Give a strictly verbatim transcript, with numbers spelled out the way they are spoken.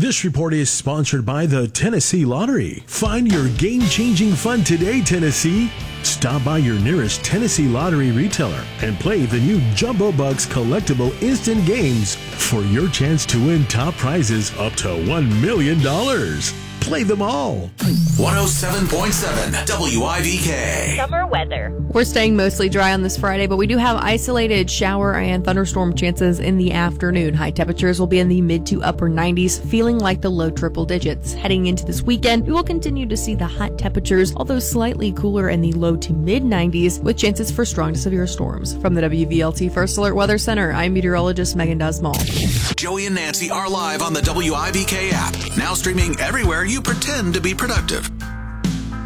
This report is sponsored by the Tennessee Lottery. Find your game-changing fun today, Tennessee. Stop by your nearest Tennessee Lottery retailer and play the new Jumbo Bucks collectible instant games for your chance to win top prizes up to one million dollars. Play them all. one oh seven point seven W I V K. Summer weather. We're staying mostly dry on this Friday, but we do have isolated shower and thunderstorm chances in the afternoon. High temperatures will be in the mid to upper nineties, feeling like the low triple digits. Heading into this weekend, we will continue to see the hot temperatures, although slightly cooler in the low to mid nineties, with chances for strong to severe storms. From the W V L T First Alert Weather Center, I'm meteorologist Megan Dusmall. Joey and Nancy are live on the W I V K app, now streaming everywhere you pretend to be productive.